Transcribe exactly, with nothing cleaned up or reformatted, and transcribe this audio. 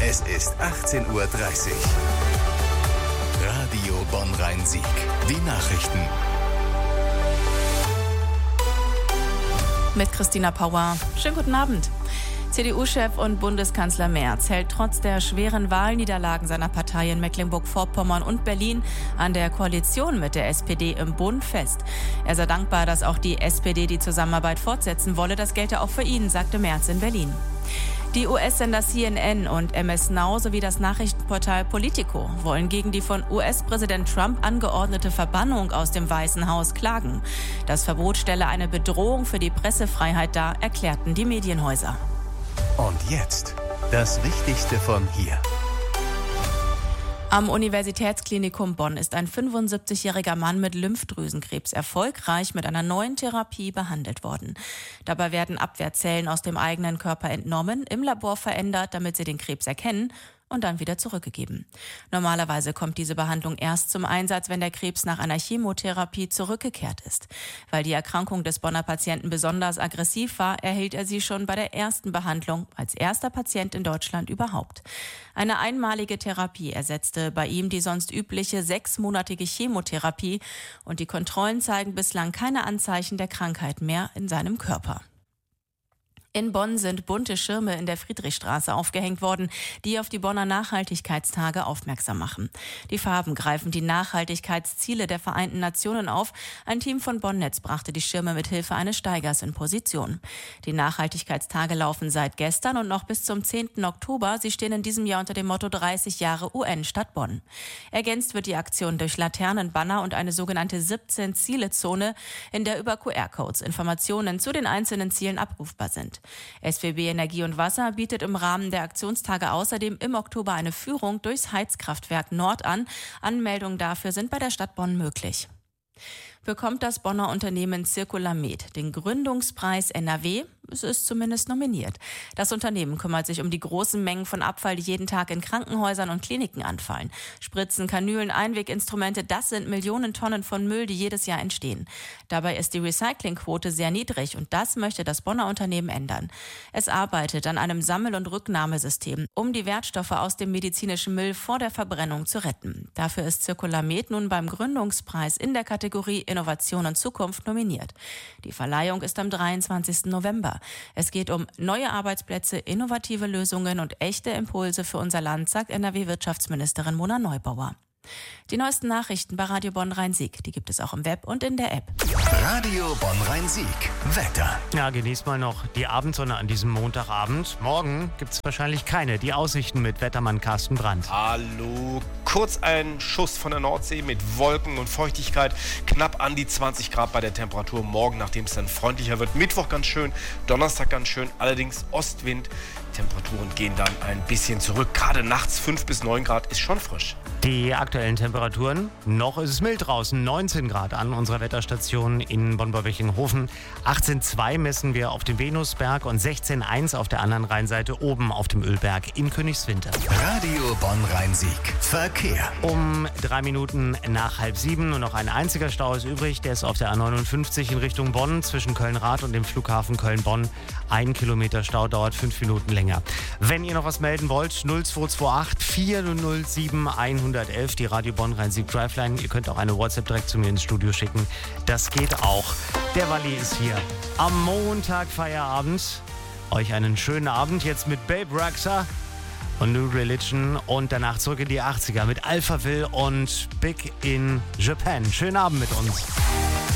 Es ist achtzehn Uhr dreißig. Radio Bonn-Rhein-Sieg. Die Nachrichten. Mit Christina Pauer. Schönen guten Abend. C D U-Chef und Bundeskanzler Merz hält trotz der schweren Wahlniederlagen seiner Partei in Mecklenburg-Vorpommern und Berlin an der Koalition mit der S P D im Bund fest. Er sei dankbar, dass auch die S P D die Zusammenarbeit fortsetzen wolle. Das gelte auch für ihn, sagte Merz in Berlin. Die U S-Sender C N N und M S Now sowie das Nachrichtenportal Politico wollen gegen die von U S-Präsident Trump angeordnete Verbannung aus dem Weißen Haus klagen. Das Verbot stelle eine Bedrohung für die Pressefreiheit dar, erklärten die Medienhäuser. Und jetzt das Wichtigste von hier. Am Universitätsklinikum Bonn ist ein fünfundsiebzigjähriger Mann mit Lymphdrüsenkrebs erfolgreich mit einer neuen Therapie behandelt worden. Dabei werden Abwehrzellen aus dem eigenen Körper entnommen, im Labor verändert, damit sie den Krebs erkennen und dann wieder zurückgegeben. Normalerweise kommt diese Behandlung erst zum Einsatz, wenn der Krebs nach einer Chemotherapie zurückgekehrt ist. Weil die Erkrankung des Bonner Patienten besonders aggressiv war, erhielt er sie schon bei der ersten Behandlung als erster Patient in Deutschland überhaupt. Eine einmalige Therapie ersetzte bei ihm die sonst übliche sechsmonatige Chemotherapie und die Kontrollen zeigen bislang keine Anzeichen der Krankheit mehr in seinem Körper. In Bonn sind bunte Schirme in der Friedrichstraße aufgehängt worden, die auf die Bonner Nachhaltigkeitstage aufmerksam machen. Die Farben greifen die Nachhaltigkeitsziele der Vereinten Nationen auf. Ein Team von Bonn-Netz brachte die Schirme mit Hilfe eines Steigers in Position. Die Nachhaltigkeitstage laufen seit gestern und noch bis zum zehnten Oktober. Sie stehen in diesem Jahr unter dem Motto dreißig Jahre U N Stadt Bonn. Ergänzt wird die Aktion durch Laternen, Banner und eine sogenannte siebzehn-Ziele-Zone, in der über Q R-Codes Informationen zu den einzelnen Zielen abrufbar sind. S W B Energie und Wasser bietet im Rahmen der Aktionstage außerdem im Oktober eine Führung durchs Heizkraftwerk Nord an. Anmeldungen dafür sind bei der Stadt Bonn möglich. Bekommt das Bonner Unternehmen Circulamed den Gründungspreis N R W? Es ist zumindest nominiert. Das Unternehmen kümmert sich um die großen Mengen von Abfall, die jeden Tag in Krankenhäusern und Kliniken anfallen. Spritzen, Kanülen, Einweginstrumente, das sind Millionen Tonnen von Müll, die jedes Jahr entstehen. Dabei ist die Recyclingquote sehr niedrig und das möchte das Bonner Unternehmen ändern. Es arbeitet an einem Sammel- und Rücknahmesystem, um die Wertstoffe aus dem medizinischen Müll vor der Verbrennung zu retten. Dafür ist Circulamed nun beim Gründungspreis in der Kategorie Innovation und Zukunft nominiert. Die Verleihung ist am dreiundzwanzigsten November. Es geht um neue Arbeitsplätze, innovative Lösungen und echte Impulse für unser Land, sagt N R W-Wirtschaftsministerin Mona Neubauer. Die neuesten Nachrichten bei Radio Bonn-Rhein-Sieg, die gibt es auch im Web und in der App. Radio Bonn-Rhein-Sieg. Wetter. Ja, genießt mal noch die Abendsonne an diesem Montagabend. Morgen gibt es wahrscheinlich keine. Die Aussichten mit Wettermann Carsten Brandt. Hallo. Kurz ein Schuss von der Nordsee mit Wolken und Feuchtigkeit. Knapp an die zwanzig Grad bei der Temperatur. Morgen, nachdem es dann freundlicher wird. Mittwoch ganz schön, Donnerstag ganz schön. Allerdings Ostwind. Temperaturen gehen dann ein bisschen zurück. Gerade nachts fünf bis neun Grad ist schon frisch. Die aktuellen Temperaturen, noch ist es mild draußen, neunzehn Grad an unserer Wetterstation in Bonn-Borwecking-Hofen. achtzehn Komma zwei messen wir auf dem Venusberg und sechzehn Komma eins auf der anderen Rheinseite oben auf dem Ölberg in Königswinter. Radio Bonn-Rhein-Sieg. Verkehr. Um drei Minuten nach halb sieben nur noch ein einziger Stau ist übrig. Der ist auf der A neunundfünfzig in Richtung Bonn zwischen Köln-Rath und dem Flughafen Köln-Bonn. Ein Kilometer Stau dauert fünf Minuten länger. Wenn ihr noch was melden wollt, null zwei zwei acht vier null sieben eins eins eins, die Radio Bonn-Rhein-Sieg Driveline. Ihr könnt auch eine WhatsApp direkt zu mir ins Studio schicken. Das geht auch. Der Walli ist hier. Am Montag Feierabend. Euch einen schönen Abend jetzt mit Babe Rexha und New Religion und danach zurück in die achtziger mit Alphaville und Big in Japan. Schönen Abend mit uns.